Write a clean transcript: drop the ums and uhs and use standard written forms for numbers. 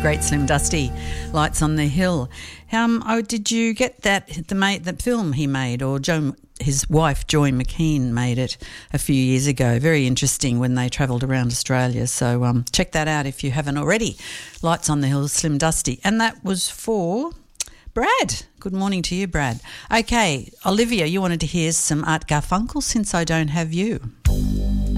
great Slim Dusty, Lights on the Hill. Did you get that, the film he made, or his wife Joy McKean made it a few years ago. Very interesting when they travelled around Australia. So check that out if you haven't already. Lights on the Hill, Slim Dusty. And that was for Brad. Good morning to you, Brad. Okay, Olivia, you wanted to hear some Art Garfunkel, Since I Don't Have You.